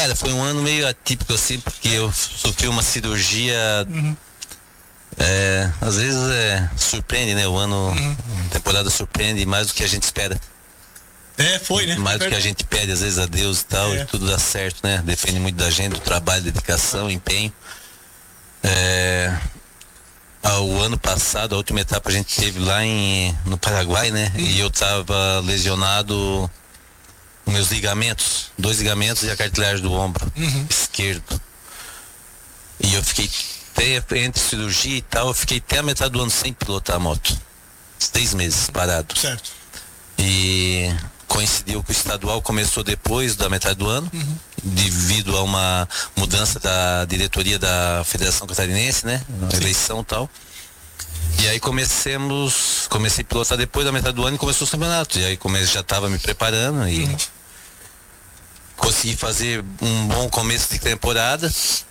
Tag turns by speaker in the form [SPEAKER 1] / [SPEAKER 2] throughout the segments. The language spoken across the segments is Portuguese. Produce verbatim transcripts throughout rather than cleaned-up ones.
[SPEAKER 1] Cara, foi um ano meio atípico assim, porque eu sofri uma cirurgia. Uhum. É, às vezes é, surpreende, né? O ano, uhum. a temporada surpreende mais do que a gente espera.
[SPEAKER 2] É, foi, né?
[SPEAKER 1] Mais do que a gente pede, às vezes, a Deus e tal, é. E tudo dá certo, né? Depende muito da gente, do trabalho, dedicação, empenho. É, o ano passado, a última etapa a gente teve lá em, no Paraguai, né? Uhum. E eu tava lesionado com meus ligamentos, dois ligamentos e a cartilagem do ombro uhum. esquerdo. E eu fiquei até, entre cirurgia e tal, eu fiquei até a metade do ano sem pilotar a moto. Seis meses parado.
[SPEAKER 2] Certo.
[SPEAKER 1] E coincidiu que o estadual começou depois da metade do ano, uhum. devido a uma mudança da diretoria da Federação Catarinense, né? Na eleição e tal. E aí comecemos, comecei a pilotar depois da metade do ano e começou o campeonato. E aí comecei, já estava me preparando e uhum. consegui fazer um bom começo de temporada.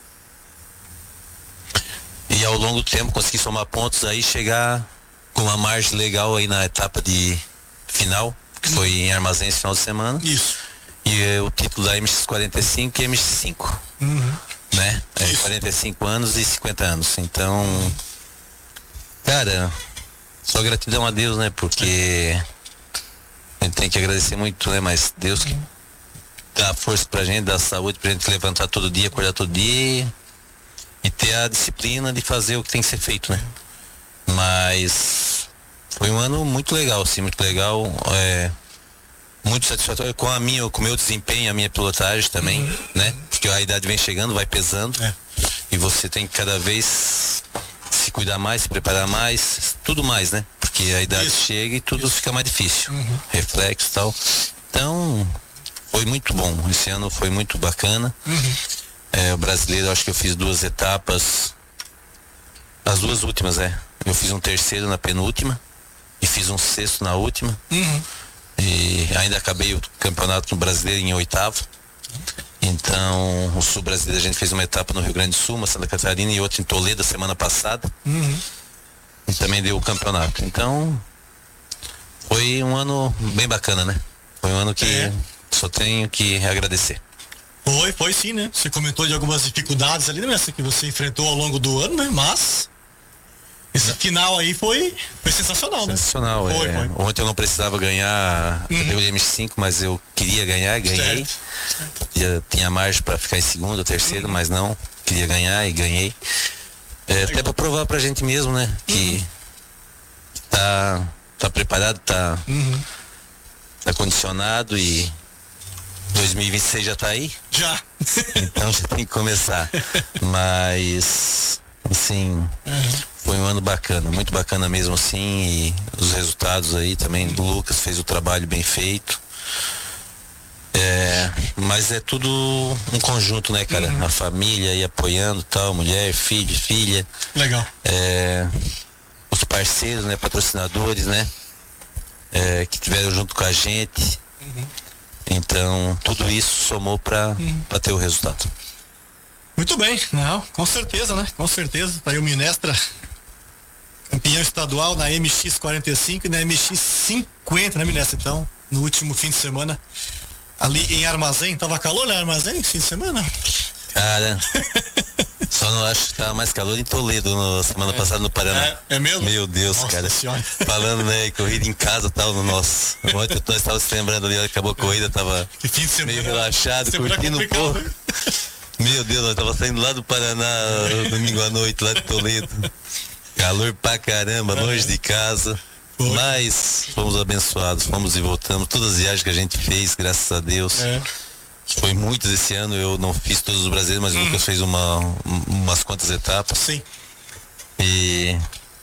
[SPEAKER 1] E ao longo do tempo consegui somar pontos aí, chegar com uma margem legal aí na etapa de final, que uhum. foi em Armazém esse final de semana.
[SPEAKER 2] Isso.
[SPEAKER 1] E é, o título da M X quarenta e cinco e M X cinco.
[SPEAKER 2] Uhum.
[SPEAKER 1] Né? É quarenta e cinco anos e cinquenta anos. Então, cara, só gratidão a Deus, né? Porque a gente tem que agradecer muito, né? Mas Deus que dá força pra gente, dá saúde pra gente levantar todo dia, acordar todo dia e ter a disciplina de fazer o que tem que ser feito, né? Mas foi um ano muito legal, assim, muito legal, é, muito satisfatório com a minha, com o meu desempenho, a minha pilotagem também, uhum. né? Porque a idade vem chegando, vai pesando, é. E você tem que cada vez se cuidar mais, se preparar mais, tudo mais, né? Porque a idade Isso. chega e tudo Isso. fica mais difícil, uhum. reflexo e tal. Então, foi muito bom, esse ano foi muito bacana. Uhum. É, o brasileiro, acho que eu fiz duas etapas, as duas últimas, é. Eu fiz um terceiro na penúltima e fiz um sexto na última. Uhum. E ainda acabei o campeonato no brasileiro em oitavo. Então, o sul brasileiro a gente fez uma etapa no Rio Grande do Sul, uma Santa Catarina e outra em Toledo semana passada. Uhum. E também deu o campeonato. Então, foi um ano bem bacana, né? Foi um ano que é. só tenho que agradecer.
[SPEAKER 2] Foi, foi sim, né? Você comentou de algumas dificuldades ali, né? Que você enfrentou ao longo do ano, né? Mas esse final aí foi, foi sensacional, né?
[SPEAKER 1] Sensacional,
[SPEAKER 2] foi,
[SPEAKER 1] é.
[SPEAKER 2] Foi.
[SPEAKER 1] Ontem eu não precisava ganhar uhum. o M X cinco, mas eu queria ganhar, ganhei. Certo. Certo. Já tinha margem para ficar em segundo, terceiro, uhum. mas não, queria ganhar e ganhei. É, até para provar pra gente mesmo, né? Que uhum. tá, tá preparado, tá, uhum. tá condicionado e dois mil e vinte e seis já tá aí?
[SPEAKER 2] Já.
[SPEAKER 1] Então já tem que começar. Mas, assim, uhum. foi um ano bacana, muito bacana mesmo assim, e os resultados aí também do Lucas fez o trabalho bem feito. É, mas é tudo um conjunto, né, cara? Uhum. A família aí apoiando tal, mulher, filho, filha.
[SPEAKER 2] Legal.
[SPEAKER 1] É, os parceiros, né, patrocinadores, né? É, que estiveram junto com a gente. Uhum. Então, tudo isso somou para uhum. ter o resultado.
[SPEAKER 2] Muito bem, não, com certeza, né? Com certeza. Tá aí o Minestra, campeão estadual na M X quarenta e cinco e na M X cinquenta, né, Minestra? Então, no último fim de semana, ali em Armazém, tava calor na Armazém, fim de semana?
[SPEAKER 1] Cara, só não acho que tava mais calor em Toledo no, semana é. passada no Paraná.
[SPEAKER 2] É, é mesmo?
[SPEAKER 1] Meu Deus, nossa, cara. Senhora. Falando, né, corrida em casa e tal, no nosso. Ontem nós tava se lembrando ali, acabou a corrida, tava que fim de semana, meio relaxado, curtindo um pouco. Meu Deus, nós tava saindo lá do Paraná domingo à noite, lá de Toledo. Calor pra caramba, longe de casa. Foi. Mas fomos abençoados, fomos e voltamos. Todas as viagens que a gente fez, graças a Deus. É. Foi muitos esse ano, eu não fiz todos os brasileiros, mas hum. o Lucas fez uma, umas quantas etapas.
[SPEAKER 2] Sim.
[SPEAKER 1] E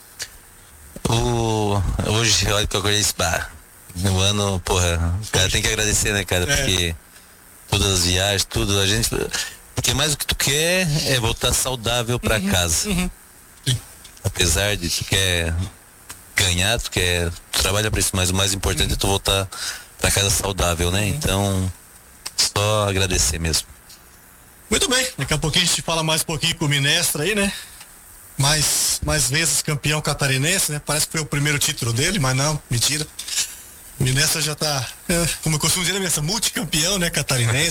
[SPEAKER 1] o, hoje, olha que eu acordei esse bar. No ano, porra, o cara tem que agradecer, né, cara? É. Porque todas as viagens, tudo, a gente. Porque mais o que tu quer é voltar saudável pra uhum. casa. Uhum. Apesar de tu quer ganhar, tu quer. Tu trabalha pra isso, mas o mais importante uhum. é tu voltar pra casa saudável, né? Uhum. Então. Só agradecer mesmo.
[SPEAKER 2] Muito bem, daqui a pouquinho a gente fala mais um pouquinho com o Minestra aí, né? Mais, mais vezes campeão catarinense, né? Parece que foi o primeiro título dele, mas não, mentira. O Minestra já tá, é, como eu costumo dizer, multicampeão, né, catarinense.